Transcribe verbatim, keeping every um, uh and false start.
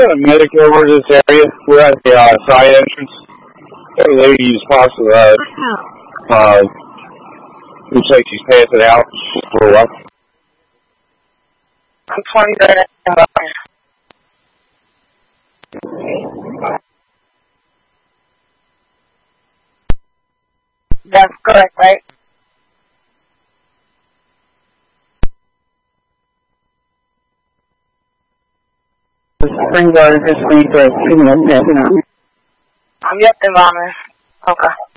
sent a medic over to this area. We're at the uh, side entrance. The lady is possibly, uh, uh, looks like she's passing out. For what? I'm twenty-third. That's correct, right? Springwater just waiting for a signal. I'm yep, environment. Okay.